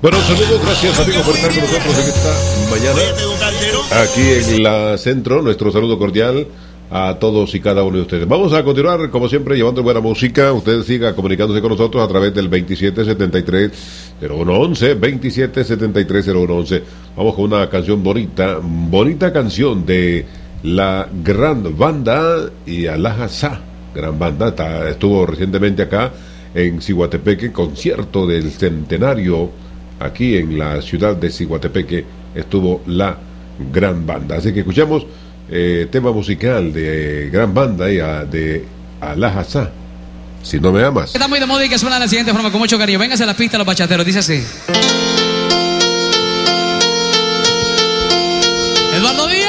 Bueno, saludos, gracias amigos por estar con nosotros en esta mañana. Aquí en la Centro, nuestro saludo cordial a todos y cada uno de ustedes. Vamos a continuar, como siempre, llevando buena música. Usted siga comunicándose con nosotros a través del 2773-0111, 2773-0111. Vamos con una canción bonita canción de la Gran Banda y Alaja Sa. Gran Banda, estuvo recientemente acá en Ciguatepeque, concierto del centenario. Aquí en la ciudad de Ciguatepeque estuvo la Gran Banda. Así que escuchamos tema musical de Gran Banda y de Alaja Sa, Si no me amas. Está muy de moda y que suena de la siguiente forma, con mucho cariño. Vénganse a la pista los bachateros, dice así. Eduardo Díaz.